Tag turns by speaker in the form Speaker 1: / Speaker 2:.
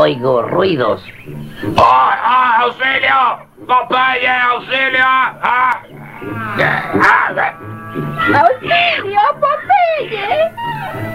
Speaker 1: oigo ruidos.
Speaker 2: ¡Ay, ay, auxilio! ¡Popeye, auxilio! ¡Ah!
Speaker 3: ¡Auxilio, Popeye!